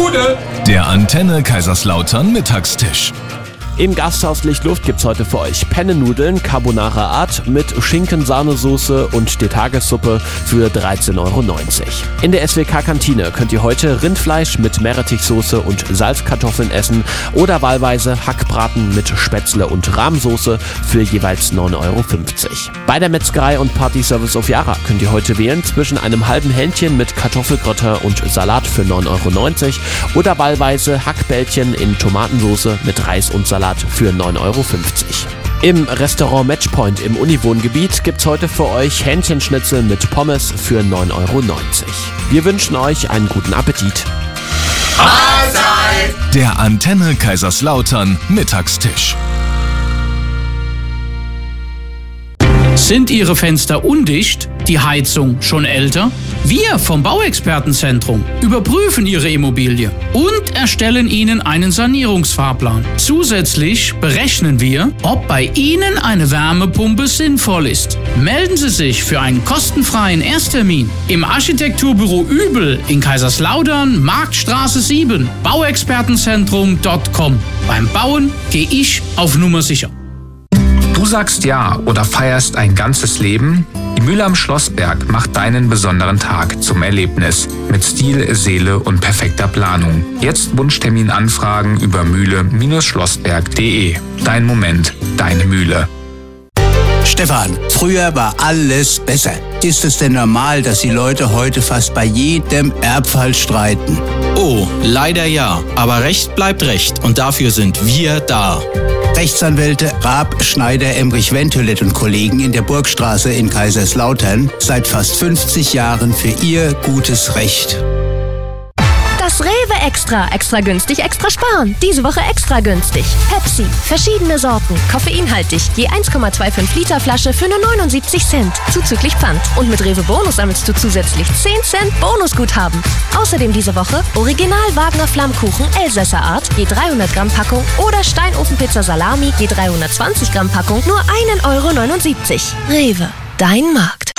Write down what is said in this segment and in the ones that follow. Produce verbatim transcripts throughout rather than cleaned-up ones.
Bude. Der Antenne Kaiserslautern Mittagstisch. Im Gasthaus Lichtluft gibt's heute für euch Pennennudeln Carbonara Art mit Schinken-Sahnesoße und der Tagessuppe für dreizehn Euro neunzig. In der S W K-Kantine könnt ihr heute Rindfleisch mit Meerrettichsoße und Salzkartoffeln essen oder wahlweise Hackbraten mit Spätzle und Rahmsoße für jeweils neun Euro fünfzig. Bei der Metzgerei und Partyservice auf Jara könnt ihr heute wählen zwischen einem halben Hähnchen mit Kartoffelgratin und Salat für neun Euro neunzig oder wahlweise Hackbällchen in Tomatensoße mit Reis und Salat für neun Euro fünfzig. Im Restaurant Matchpoint im Uniwohngebiet gibt's heute für euch Hähnchenschnitzel mit Pommes für neun Euro neunzig. Wir wünschen euch einen guten Appetit. Mahlzeit! Der Antenne Kaiserslautern Mittagstisch. Sind Ihre Fenster undicht? Die Heizung schon älter? Wir vom Bauexpertenzentrum überprüfen Ihre Immobilie und erstellen Ihnen einen Sanierungsfahrplan. Zusätzlich berechnen wir, ob bei Ihnen eine Wärmepumpe sinnvoll ist. Melden Sie sich für einen kostenfreien Ersttermin im Architekturbüro Übel in Kaiserslautern, Marktstraße sieben, bauexpertenzentrum punkt com. Beim Bauen gehe ich auf Nummer sicher. Du sagst ja oder feierst ein ganzes Leben? Die Mühle am Schlossberg macht deinen besonderen Tag zum Erlebnis. Mit Stil, Seele und perfekter Planung. Jetzt Wunschtermin anfragen über mühle Schlossberg punkt de. Dein Moment, deine Mühle. Stefan, früher war alles besser. Ist es denn normal, dass die Leute heute fast bei jedem Erbfall streiten? Oh, leider ja. Aber Recht bleibt Recht und dafür sind wir da. Rechtsanwälte Raab, Schneider, Emrich, Ventolet und Kollegen in der Burgstraße in Kaiserslautern seit fast fünfzig Jahren für ihr gutes Recht. Das Rewe Extra. Extra günstig, extra sparen. Diese Woche extra günstig. Pepsi. Verschiedene Sorten. Koffeinhaltig. Je eins Komma fünfundzwanzig Liter Flasche für nur neunundsiebzig Cent. Zuzüglich Pfand. Und mit Rewe Bonus sammelst du zusätzlich zehn Cent Bonusguthaben. Außerdem diese Woche Original Wagner Flammkuchen Elsässer Art. Je dreihundert Gramm Packung. Oder Steinofenpizza Salami. Je dreihundertzwanzig Gramm Packung. Nur ein Euro neunundsiebzig. Rewe. Dein Markt.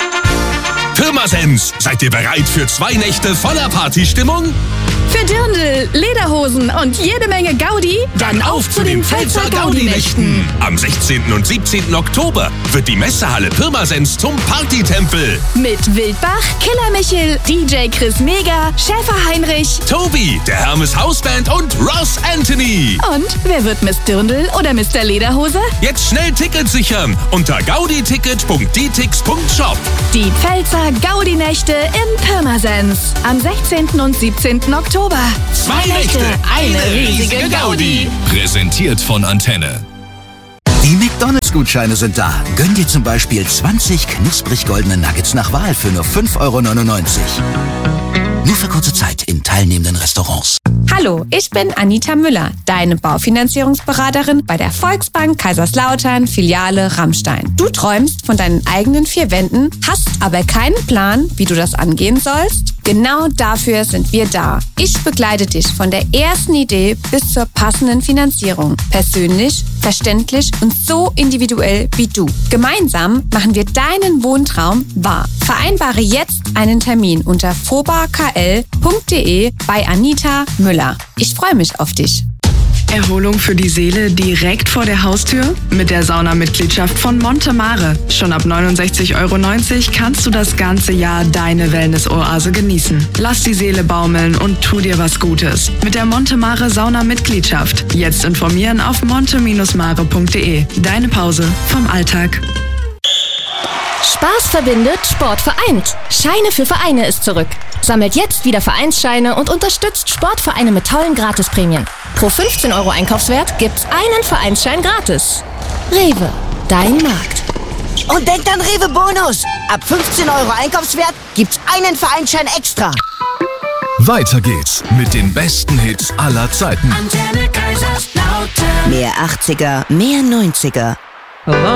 Pirmasens, seid ihr bereit für zwei Nächte voller Partystimmung? Für Dirndl, Lederhosen und jede Menge Gaudi? Dann auf zu den Pfälzer Gaudi-Nächten. Am sechzehnten und siebzehnten Oktober wird die Messehalle Pirmasens zum Partytempel. Mit Wildbach, Killer Michel, D J Chris Mega, Schäfer Heinrich, Tobi, der Hermes Hausband und Ross Anthony. Und wer wird Miss Dirndl oder Mister Lederhose? Jetzt schnell Tickets sichern unter gauditicket punkt d tix punkt shop. Die Pfälzer Gaudi-Nächte im Pirmasens. Am sechzehnten und siebzehnten Oktober. Zwei Nächte, eine riesige Gaudi. Präsentiert von Antenne. Die McDonalds-Gutscheine sind da. Gönn dir zum Beispiel zwanzig knusprig goldene Nuggets nach Wahl für nur fünf Euro neunundneunzig. Nur für kurze Zeit in teilnehmenden Restaurants. Hallo, ich bin Anita Müller, deine Baufinanzierungsberaterin bei der Volksbank Kaiserslautern, Filiale Rammstein. Du träumst von deinen eigenen vier Wänden, hast aber keinen Plan, wie du das angehen sollst? Genau dafür sind wir da. Ich begleite dich von der ersten Idee bis zur passenden Finanzierung. Persönlich, verständlich und so individuell wie du. Gemeinsam machen wir deinen Wohntraum wahr. Vereinbare jetzt einen Termin unter foba.kl punkt de bei Anita Müller. Ich freue mich auf dich. Erholung für die Seele direkt vor der Haustür? Mit der Saunamitgliedschaft von Montemare. Schon ab neunundsechzig Euro neunzig kannst du das ganze Jahr deine Wellness-Oase genießen. Lass die Seele baumeln und tu dir was Gutes. Mit der Montemare Saunamitgliedschaft. Jetzt informieren auf monte mare punkt de. Deine Pause vom Alltag. Spaß verbindet, Sport vereint. Scheine für Vereine ist zurück. Sammelt jetzt wieder Vereinsscheine und unterstützt Sportvereine mit tollen Gratisprämien. Pro fünfzehn Euro Einkaufswert gibt's einen Vereinsschein gratis. Rewe, dein Markt. Und denkt an Rewe Bonus. Ab fünfzehn Euro Einkaufswert gibt's einen Vereinsschein extra. Weiter geht's mit den besten Hits aller Zeiten. Antenne Kaiserslautern. Mehr achtziger, mehr neunziger.